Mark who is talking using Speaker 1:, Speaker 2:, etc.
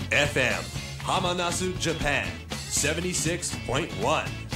Speaker 1: FM ハマナスジャパン76.1